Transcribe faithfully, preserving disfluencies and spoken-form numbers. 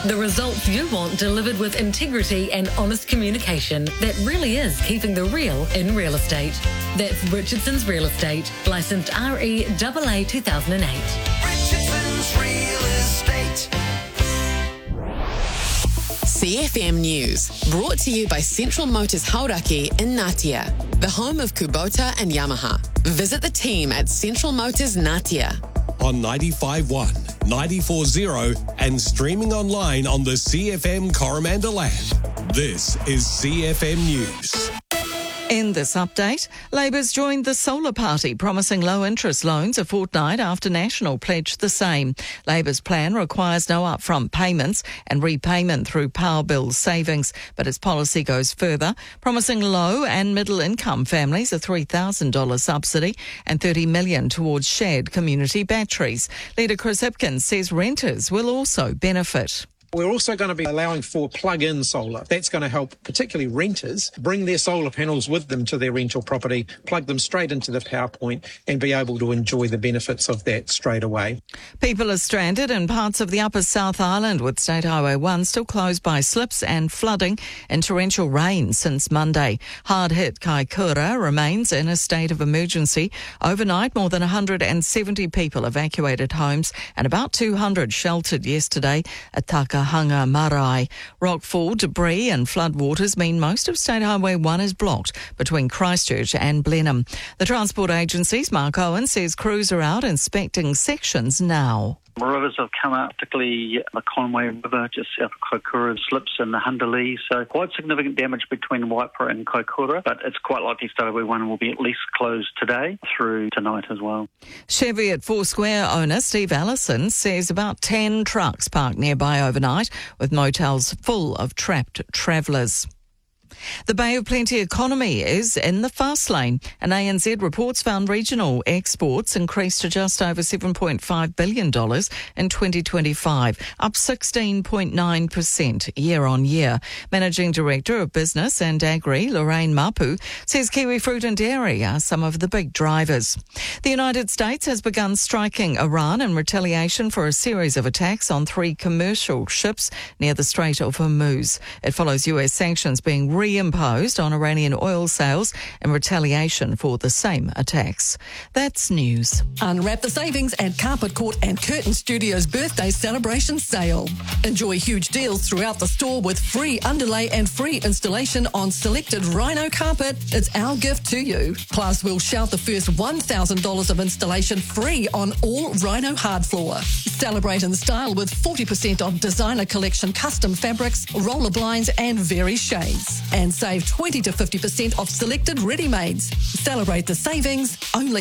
The results you want delivered with integrity and honest communication that really is keeping the real in real estate. That's Richardson's Real Estate, licensed R E A A two thousand eight. Richardson's Real Estate. C F M News, brought to you by Central Motors Hauraki in Ngatea, the home of Kubota and Yamaha. Visit the team at Central Motors Ngatea. On ninety-five point one, ninety-four point zero and streaming online on the C F M Coromandel app. This is C F M News. In this update, Labour's joined the Solar Party, promising low-interest loans a fortnight after National pledged the same. Labour's plan requires no upfront payments and repayment through power bill savings, but its policy goes further, promising low and middle-income families a three thousand dollars subsidy and thirty million dollars towards shared community batteries. Leader Chris Hipkins says renters will also benefit. We're also going to be allowing for plug-in solar. That's going to help particularly renters bring their solar panels with them to their rental property, plug them straight into the power point and be able to enjoy the benefits of that straight away. People are stranded in parts of the upper South Island, with State Highway one still closed by slips and flooding and torrential rain since Monday. Hard-hit Kaikoura remains in a state of emergency. Overnight, more than one hundred seventy people evacuated homes and about two hundred sheltered yesterday at Taka Hanga Marae. Rockfall, debris and floodwaters mean most of State Highway one is blocked between Christchurch and Blenheim. The Transport Agency's Mark Owen says crews are out inspecting sections now. Rivers have come out, particularly the Conway River, just south of Kaikoura, slips in the Hundalee, so quite significant damage between Waipara and Kaikoura, but it's quite likely State Highway one will be at least closed today through tonight as well. Cheviot Foursquare owner Steve Allison says about ten trucks parked nearby overnight, with motels full of trapped travellers. The Bay of Plenty economy is in the fast lane. An A N Z reports found regional exports increased to just over seven point five billion dollars in twenty twenty-five, up sixteen point nine percent year on year. Managing Director of Business and Agri, Lorraine Mapu, says kiwi fruit and dairy are some of the big drivers. The United States has begun striking Iran in retaliation for a series of attacks on three commercial ships near the Strait of Hormuz. It follows U S sanctions being re imposed on Iranian oil sales in retaliation for the same attacks. That's news. Unwrap the savings at Carpet Court and Curtain Studios birthday celebration sale. Enjoy huge deals throughout the store with free underlay and free installation on selected Rhino carpet. It's our gift to you. Plus, we'll shout the first one thousand dollars of installation free on all Rhino hard floor. Celebrate in style with forty percent off designer collection custom fabrics, roller blinds and very shades. And save twenty to fifty percent off selected ready-mades. Celebrate the savings only